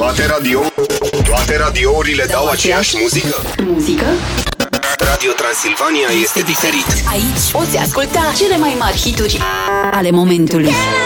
Toate radiourile dau aceeași muzică? Radio Transilvania este diferit. Aici poți asculta cele mai mari hituri ale momentului.